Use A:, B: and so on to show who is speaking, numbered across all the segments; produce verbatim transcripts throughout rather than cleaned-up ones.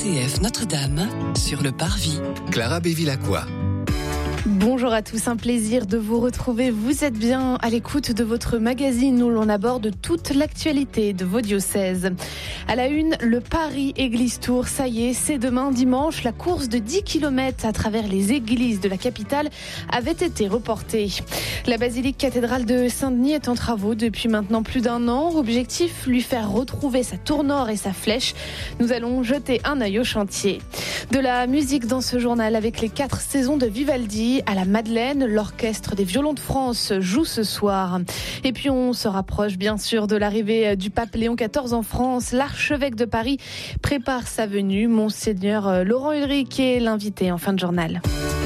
A: C F Notre-Dame sur le Parvis.
B: Clara Bévilacqua.
C: Bonjour à tous, un plaisir de vous retrouver. Vous êtes bien à l'écoute de votre magazine où l'on aborde toute l'actualité de vos diocèses. À la une, le Paris-Église Tour. Ça y est, c'est demain dimanche. La course de dix kilomètres à travers les églises de la capitale avait été reportée. La basilique cathédrale de Saint-Denis est en travaux depuis maintenant plus d'un an. Objectif, lui faire retrouver sa tour nord et sa flèche. Nous allons jeter un œil au chantier. De la musique dans ce journal avec les quatre saisons de Vivaldi à la Madeleine. L'orchestre des violons de France joue ce soir. Et puis on se rapproche bien sûr de l'arrivée du pape Léon quatorze en France. L'archevêque de Paris prépare sa venue. Monseigneur Laurent Ulrich est l'invité en fin de journal.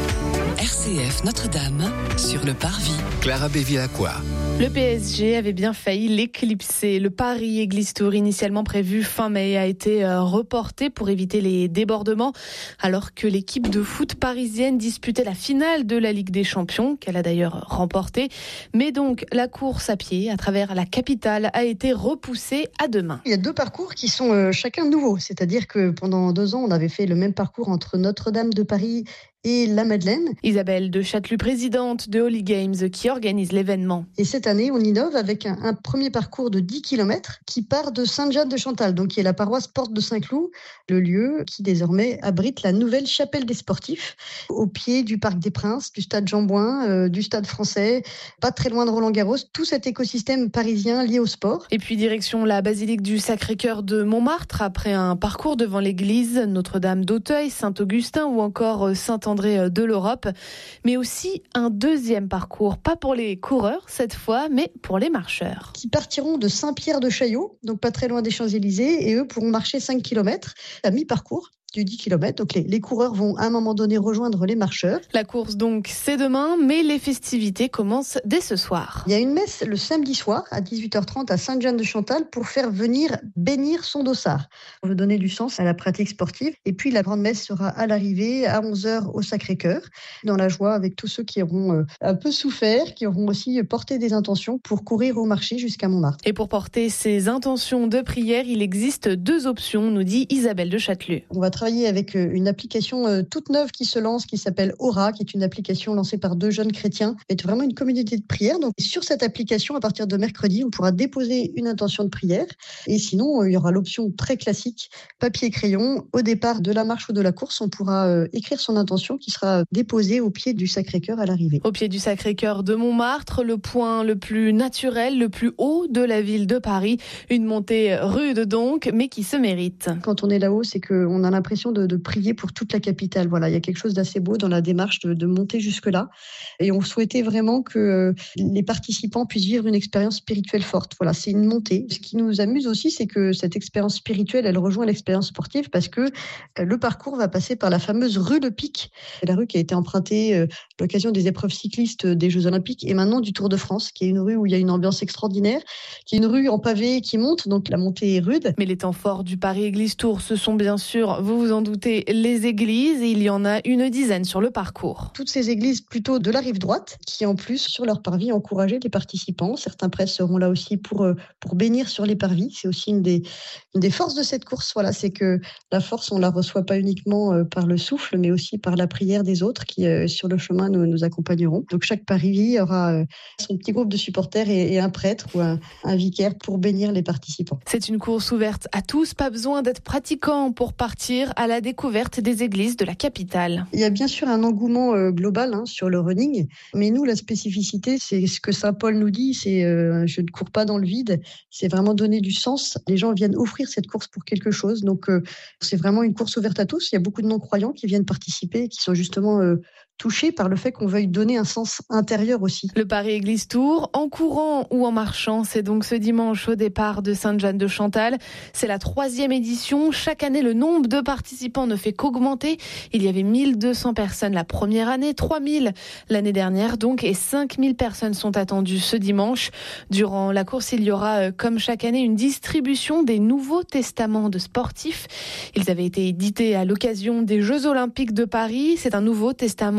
A: R C F Notre-Dame sur le Parvis.
B: Clara Bévilacqua.
C: Le P S G avait bien failli l'éclipser. Le Paris-Église Tour, initialement prévu fin mai, a été reporté pour éviter les débordements, alors que l'équipe de foot parisienne disputait la finale de la Ligue des Champions, qu'elle a d'ailleurs remportée. Mais donc, la course à pied à travers la capitale a été repoussée à demain.
D: Il y a deux parcours qui sont euh, chacun nouveaux, c'est-à-dire que pendant deux ans, on avait fait le même parcours entre Notre-Dame de Paris et la Madeleine.
C: Isabelle de Châtelus, présidente de Holy Games, qui organise l'événement.
D: Et cette année, on innove avec un, un premier parcours de dix kilomètres qui part de Sainte-Jeanne-de-Chantal, donc qui est la paroisse Porte de Saint-Cloud, le lieu qui désormais abrite la nouvelle chapelle des sportifs, au pied du Parc des Princes, du stade Jean-Bouin, euh, du stade français, pas très loin de Roland-Garros, tout cet écosystème parisien lié au sport.
C: Et puis direction la basilique du Sacré-Cœur de Montmartre, après un parcours devant l'église Notre-Dame d'Auteuil, Saint-Augustin ou encore Saint-André de l'Europe, mais aussi un deuxième parcours, pas pour les coureurs cette fois, mais pour les marcheurs.
D: Qui partiront de Saint-Pierre-de-Chaillot, donc pas très loin des Champs-Élysées, et eux pourront marcher cinq kilomètres à mi-parcours du dix kilomètres. Donc les, les coureurs vont à un moment donné rejoindre les marcheurs.
C: La course donc c'est demain, mais les festivités commencent dès ce soir.
D: Il y a une messe le samedi soir à dix-huit heures trente à Sainte-Jeanne-de-Chantal pour faire venir bénir son dossard. On veut donner du sens à la pratique sportive. Et puis la grande messe sera à l'arrivée à onze heures au Sacré-Cœur, dans la joie avec tous ceux qui auront un peu souffert, qui auront aussi porté des intentions pour courir au marché jusqu'à Montmartre.
C: Et pour porter ces intentions de prière, il existe deux options, nous dit Isabelle de Châtelus.
D: On va travailler avec une application toute neuve qui se lance, qui s'appelle Aura, qui est une application lancée par deux jeunes chrétiens. C'est vraiment une communauté de prière. Donc, sur cette application, à partir de mercredi, on pourra déposer une intention de prière. Et sinon, il y aura l'option très classique, papier et crayon. Au départ de la marche ou de la course, on pourra écrire son intention qui sera déposée au pied du Sacré-Cœur à l'arrivée.
C: Au pied du Sacré-Cœur de Montmartre, le point le plus naturel, le plus haut de la ville de Paris. Une montée rude donc, mais qui se mérite.
D: Quand on est là-haut, c'est qu'on a l'impression de, de prier pour toute la capitale. Voilà, il y a quelque chose d'assez beau dans la démarche de, de monter jusque-là. Et on souhaitait vraiment que les participants puissent vivre une expérience spirituelle forte. Voilà, c'est une montée. Ce qui nous amuse aussi, c'est que cette expérience spirituelle, elle rejoint l'expérience sportive parce que le parcours va passer par la fameuse rue de Pic. C'est la rue qui a été empruntée à l'occasion des épreuves cyclistes des Jeux Olympiques et maintenant du Tour de France, qui est une rue où il y a une ambiance extraordinaire, qui est une rue en pavé qui monte, donc la montée est rude.
C: Mais les temps forts du Paris-Église Tour, ce sont bien sûr, vous vous en doutez, les églises, et il y en a une dizaine sur le parcours.
D: Toutes ces églises plutôt de la rive droite, qui en plus, sur leur parvis, encourageaient les participants. Certains prêtres seront là aussi pour, pour bénir sur les parvis. C'est aussi une des, une des forces de cette course. Voilà, c'est que la force, on la reçoit pas uniquement par le souffle, mais aussi par la prière des autres qui, sur le chemin, nous, nous accompagneront. Donc chaque parvis aura son petit groupe de supporters et, et un prêtre ou un, un vicaire pour bénir les participants.
C: C'est une course ouverte à tous, pas besoin d'être pratiquant pour partir à la découverte des églises de la capitale.
D: Il y a bien sûr un engouement euh, global hein, sur le running, mais nous, la spécificité, c'est ce que Saint Paul nous dit, c'est euh, je ne cours pas dans le vide, c'est vraiment donner du sens. Les gens viennent offrir cette course pour quelque chose, donc euh, c'est vraiment une course ouverte à tous. Il y a beaucoup de non-croyants qui viennent participer, qui sont justement euh, touchés par le fait qu'on veuille donner un sens intérieur aussi.
C: Le Paris-Église Tour, en courant ou en marchant, c'est donc ce dimanche au départ de Sainte-Jeanne-de-Chantal. C'est la troisième édition. Chaque année, le nombre de participants ne fait qu'augmenter. Il y avait mille deux cents personnes la première année, trois mille l'année dernière donc, et cinq mille personnes sont attendues ce dimanche. Durant la course, il y aura, comme chaque année, une distribution des Nouveaux Testaments de sportifs. Ils avaient été édités à l'occasion des Jeux Olympiques de Paris. C'est un Nouveau Testament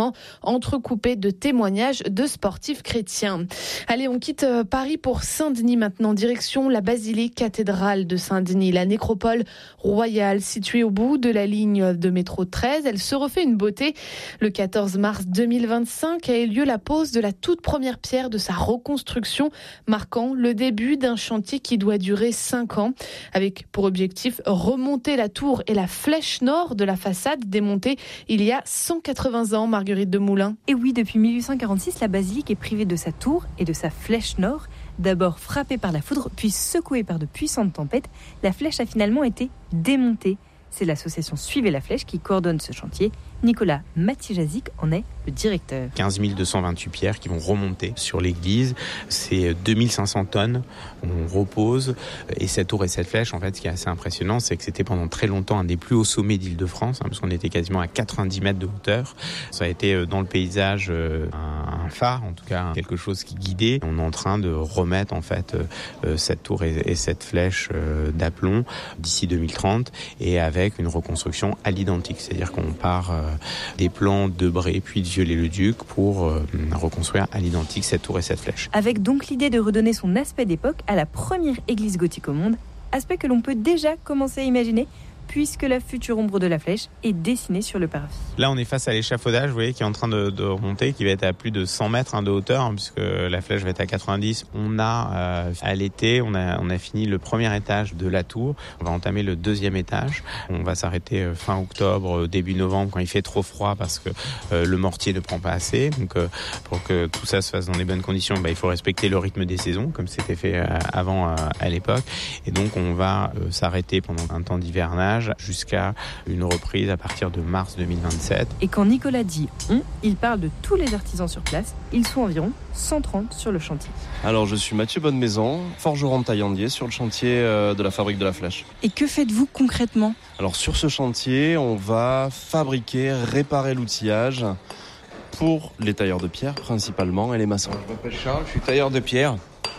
C: événements entrecoupés de témoignages de sportifs chrétiens. Allez, on quitte Paris pour Saint-Denis maintenant, direction la basilique cathédrale de Saint-Denis, la nécropole royale située au bout de la ligne de métro treize. Elle se refait une beauté. Le quatorze mars deux mille vingt-cinq a eu lieu la pose de la toute première pierre de sa reconstruction, marquant le début d'un chantier qui doit durer cinq ans, avec pour objectif remonter la tour et la flèche nord de la façade démontée il y a cent quatre-vingts ans, Marguerite Demoulin.
E: Et oui, depuis mille huit cent quarante-six, la basilique est privée de sa tour et de sa flèche nord. D'abord frappée par la foudre, puis secouée par de puissantes tempêtes, la flèche a finalement été démontée. C'est l'association Suivez la Flèche qui coordonne ce chantier. Nicolas Matijazic en est le directeur.
F: quinze mille deux cent vingt-huit pierres qui vont remonter sur l'église. C'est deux mille cinq cents tonnes. On repose. Et cette tour et cette flèche, en fait, ce qui est assez impressionnant, c'est que c'était pendant très longtemps un des plus hauts sommets d'Île-de-France, hein, parce qu'on était quasiment à quatre-vingt-dix mètres de hauteur. Ça a été dans le paysage un, un phare, en tout cas quelque chose qui guidait. On est en train de remettre en fait cette tour et, et cette flèche d'aplomb d'ici deux mille trente, et avec une reconstruction à l'identique. C'est-à-dire qu'on part des plans de Bray puis de Viollet-le-Duc pour euh, reconstruire à l'identique cette tour et cette flèche.
E: Avec donc l'idée de redonner son aspect d'époque à la première église gothique au monde, aspect que l'on peut déjà commencer à imaginer puisque la future ombre de la flèche est dessinée sur le parvis.
F: Là, on est face à l'échafaudage, vous voyez, qui est en train de, de remonter, qui va être à plus de cent mètres hein, de hauteur, hein, puisque la flèche va être à quatre-vingt-dix. On a, euh, à l'été, on a, on a fini le premier étage de la tour. On va entamer le deuxième étage. On va s'arrêter euh, fin octobre, début novembre, quand il fait trop froid, parce que euh, le mortier ne prend pas assez. Donc, euh, pour que tout ça se fasse dans les bonnes conditions, bah, il faut respecter le rythme des saisons, comme c'était fait euh, avant euh, à l'époque. Et donc, on va euh, s'arrêter pendant un temps d'hivernage, jusqu'à une reprise à partir de mars deux mille vingt-sept.
E: Et quand Nicolas dit « on », il parle de tous les artisans sur place. Ils sont environ cent trente sur le chantier.
G: Alors je suis Mathieu Bonnemaison, forgeron taillandier sur le chantier de la fabrique de la flèche.
E: Et que faites-vous concrètement ?
G: Alors sur ce chantier, on va fabriquer, réparer l'outillage pour les tailleurs de pierre principalement et les maçons.
H: Je m'appelle Charles, je suis tailleur de pierre.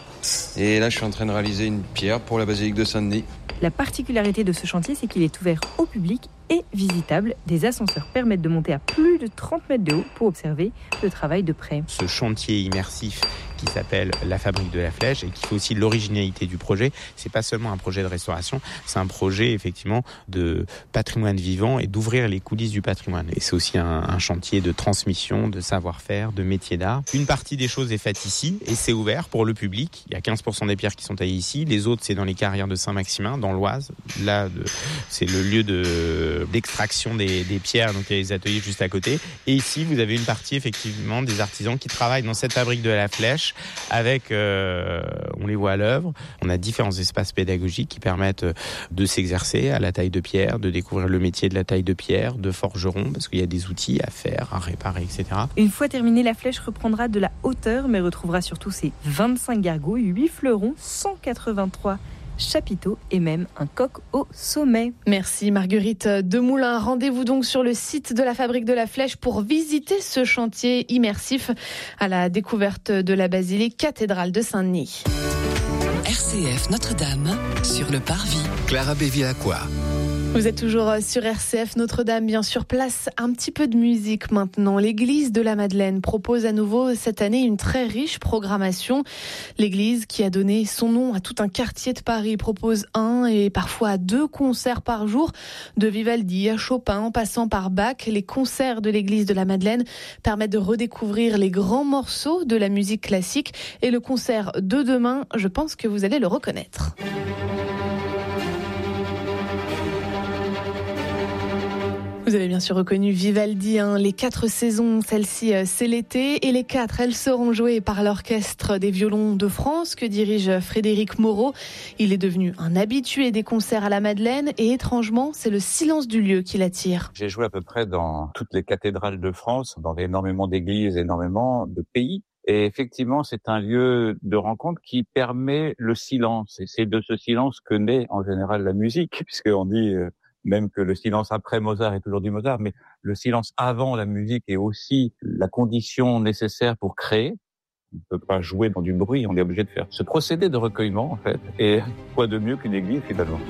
H: Et là je suis en train de réaliser une pierre pour la basilique de Saint-Denis.
E: La particularité de ce chantier, c'est qu'il est ouvert au public et visitable. Des ascenseurs permettent de monter à plus de trente mètres de haut pour observer le travail de près.
F: Ce chantier immersif qui s'appelle la fabrique de la flèche et qui fait aussi l'originalité du projet, c'est pas seulement un projet de restauration, c'est un projet effectivement de patrimoine vivant et d'ouvrir les coulisses du patrimoine. Et c'est aussi un, un chantier de transmission, de savoir-faire, de métier d'art. Une partie des choses est faite ici et c'est ouvert pour le public. Il y a quinze pour cent des pierres qui sont taillées ici. Les autres, c'est dans les carrières de Saint-Maximin, dans l'Oise. Là, de, c'est le lieu de, d'extraction des, des pierres, donc il y a les ateliers juste à côté. Et ici, vous avez une partie effectivement des artisans qui travaillent dans cette fabrique de la flèche. Avec, euh, on les voit à l'œuvre. On a différents espaces pédagogiques qui permettent de s'exercer à la taille de pierre, de découvrir le métier de la taille de pierre, de forgeron, parce qu'il y a des outils à faire, à réparer, et cetera.
E: Une fois terminée, la flèche reprendra de la hauteur, mais retrouvera surtout ses vingt-cinq gargouilles, huit fleurons, cent quatre-vingt-trois chapiteaux et même un coq au sommet.
C: Merci Marguerite Demoulin. Rendez-vous donc sur le site de la fabrique de la flèche pour visiter ce chantier immersif à la découverte de la basilique cathédrale de Saint-Denis.
A: R C F Notre-Dame sur le parvis.
B: Clara Bévilacqua.
C: Vous êtes toujours sur R C F Notre-Dame, bien sûr. Place un petit peu de musique maintenant. L'église de la Madeleine propose à nouveau cette année une très riche programmation. L'église, qui a donné son nom à tout un quartier de Paris, propose un et parfois deux concerts par jour. De Vivaldi à Chopin, en passant par Bach, les concerts de l'église de la Madeleine permettent de redécouvrir les grands morceaux de la musique classique. Et le concert de demain, je pense que vous allez le reconnaître. Vous avez bien sûr reconnu Vivaldi, hein, les quatre saisons, celle-ci c'est l'été, et les quatre, elles seront jouées par l'Orchestre des Violons de France que dirige Frédéric Moreau. Il est devenu un habitué des concerts à la Madeleine et étrangement, c'est le silence du lieu qui l'attire.
I: J'ai joué à peu près dans toutes les cathédrales de France, dans énormément d'églises, énormément de pays. Et effectivement, c'est un lieu de rencontre qui permet le silence. Et c'est de ce silence que naît en général la musique, puisqu'on dit... Euh, même que le silence après Mozart est toujours du Mozart, mais le silence avant la musique est aussi la condition nécessaire pour créer. On ne peut pas jouer dans du bruit, on est obligé de faire ce procédé de recueillement, en fait. Et quoi de mieux qu'une église, finalement?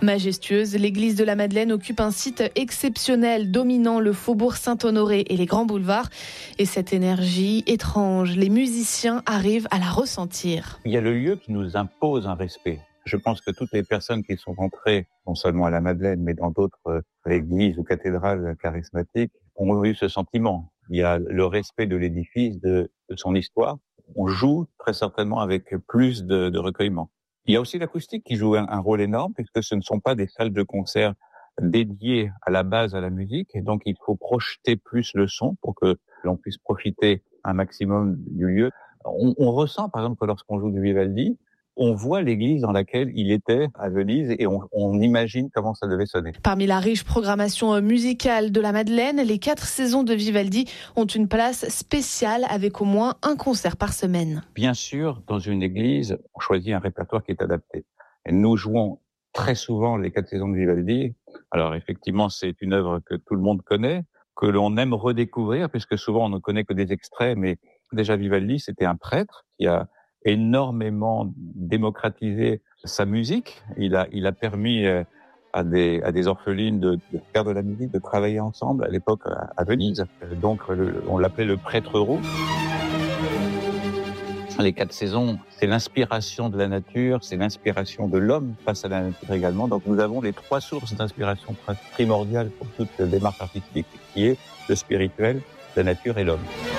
C: Majestueuse, l'église de la Madeleine occupe un site exceptionnel dominant le faubourg Saint-Honoré et les grands boulevards. Et cette énergie étrange, les musiciens arrivent à la ressentir.
I: Il y a le lieu qui nous impose un respect. Je pense que toutes les personnes qui sont rentrées, non seulement à la Madeleine, mais dans d'autres églises ou cathédrales charismatiques, ont eu ce sentiment. Il y a le respect de l'édifice, de, de son histoire. On joue très certainement avec plus de, de recueillement. Il y a aussi l'acoustique qui joue un, un rôle énorme, puisque ce ne sont pas des salles de concert dédiées à la base à la musique, et donc il faut projeter plus le son pour que l'on puisse profiter un maximum du lieu. On, on ressent, par exemple, que lorsqu'on joue du Vivaldi, on voit l'église dans laquelle il était à Venise et on, on imagine comment ça devait sonner.
C: Parmi la riche programmation musicale de la Madeleine, les quatre saisons de Vivaldi ont une place spéciale avec au moins un concert par semaine.
I: Bien sûr, dans une église, on choisit un répertoire qui est adapté. Et nous jouons très souvent les quatre saisons de Vivaldi. Alors effectivement, c'est une œuvre que tout le monde connaît, que l'on aime redécouvrir, puisque souvent on ne connaît que des extraits, mais déjà Vivaldi, c'était un prêtre qui a énormément démocratisé sa musique. Il a, il a permis à des, à des orphelines de, de faire de la musique, de travailler ensemble à l'époque à Venise. Donc, le, on l'appelait le prêtre roux. Les quatre saisons, c'est l'inspiration de la nature, c'est l'inspiration de l'homme face à la nature également. Donc, nous avons les trois sources d'inspiration primordiales pour toute démarche artistique, qui est le spirituel, la nature et l'homme.